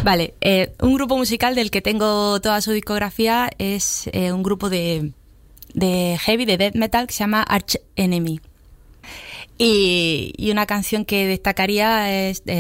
Vale, un grupo musical del que tengo toda su discografía es un grupo de heavy, de death metal, que se llama Arch Enemy. Y una canción que destacaría es